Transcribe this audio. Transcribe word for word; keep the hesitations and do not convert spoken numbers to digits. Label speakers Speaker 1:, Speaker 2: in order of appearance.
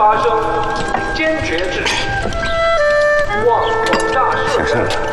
Speaker 1: 发生，坚决制止。妄动大赦。
Speaker 2: 下山了。